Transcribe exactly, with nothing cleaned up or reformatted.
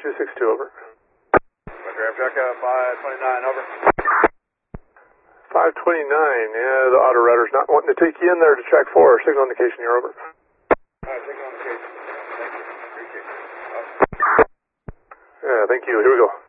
two six two, over. Roger, Abjaka, five twenty-nine, over. five twenty-nine, yeah, the auto router's not wanting to take you in there to track four. Signal indication, you're over. Alright, signal indication. Thank you. Appreciate it. Oh. Yeah, thank you. Here we go.